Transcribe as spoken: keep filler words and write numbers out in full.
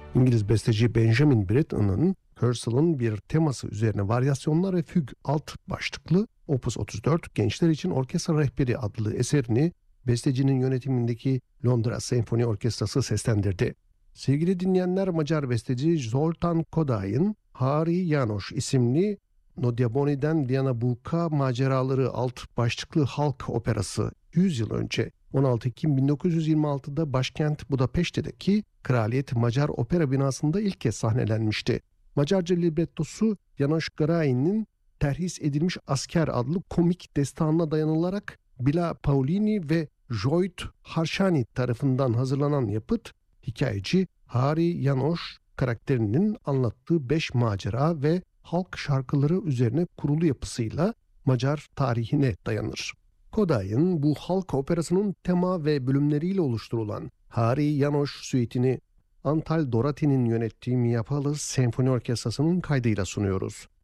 İngiliz besteci Benjamin Britten'ın Purcell'ın bir teması üzerine varyasyonlar ve füg alt başlıklı Opus otuz dört Gençler için Orkestra Rehberi adlı eserini bestecinin yönetimindeki Londra Senfoni Orkestrası seslendirdi. Sevgili dinleyenler, Macar besteci Zoltán Kodály'ın Háry János isimli No Diaboni'den Diana Buka maceraları alt başlıklı halk operası yüz yıl önce on altı Ekim bin dokuz yüz yirmi altıda başkent Budapeşte'deki Kraliyet Macar Opera binasında ilk kez sahnelenmişti. Macarca librettosu János Garayin'in Terhis Edilmiş Asker adlı komik destanına dayanılarak Bela Paulini ve Zsolt Harsanyi tarafından hazırlanan yapıt, hikayeci Háry János karakterinin anlattığı beş macera ve halk şarkıları üzerine kurulu yapısıyla Macar tarihine dayanır. Kodály'ın bu halk operasının tema ve bölümleriyle oluşturulan Háry János süitini Antal Doraty'nin yönettiği Miapalı Senfoni Orkestrası'nın kaydıyla sunuyoruz.